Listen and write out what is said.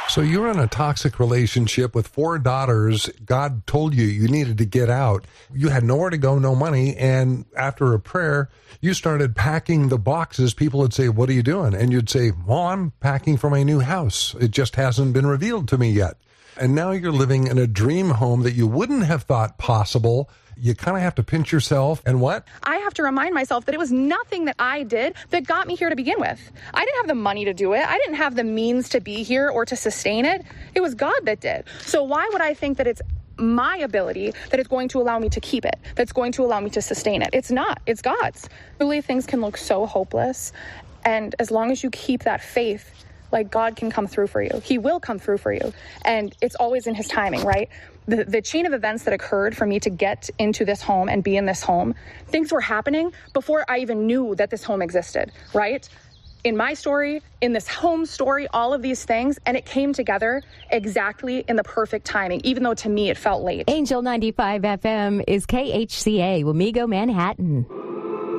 So you're in a toxic relationship with 4 daughters. God told you needed to get out. You had nowhere to go, no money. And after a prayer, you started packing the boxes. People would say, "What are you doing?" And you'd say, "Well, I'm packing for my new house. It just hasn't been revealed to me yet." And now you're living in a dream home that you wouldn't have thought possible. You kind of have to pinch yourself. And what? I have to remind myself that it was nothing that I did that got me here to begin with. I didn't have the money to do it. I didn't have the means to be here or to sustain it. It was God that did. So why would I think that it's my ability that is going to allow me to keep it, that's going to allow me to sustain it? It's not. It's God's. Really, things can look so hopeless. And as long as you keep that faith, like, God can come through for you. He will come through for you. And it's always in his timing, right? The chain of events that occurred for me to get into this home and be in this home, things were happening before I even knew that this home existed, right? In my story, in this home story, all of these things, and it came together exactly in the perfect timing, even though to me it felt late. Angel 95 FM is KHCA, Wamego, Manhattan.